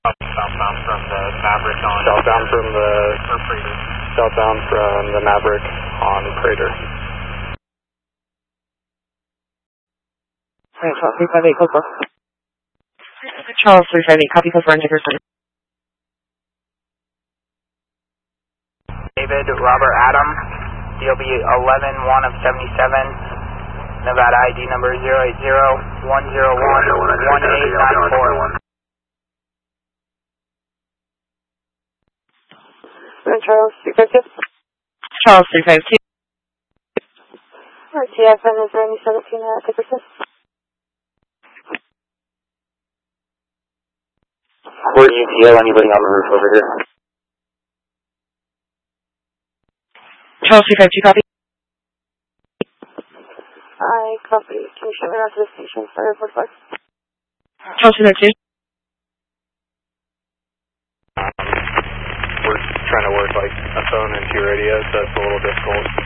Southbound from the Maverick on... Southbound from the... Or Prater. Southbound from the Maverick on Prater. Alright, Charles 358, code 4. Charles 358, copy code 4 on Dickerson. David Robert Adam, DOB 11-1 of 77, Nevada ID number 080-101-1894. Charles 352. Charles 352. Alright, TFN is Randy 17 at Dickerson. Port UTL, anybody on the roof over here? Charles 352, copy. I copy. Can you show me around to the station? Sorry, 45. Charles 352. We're trying to work like a phone into your radio, so it's a little difficult.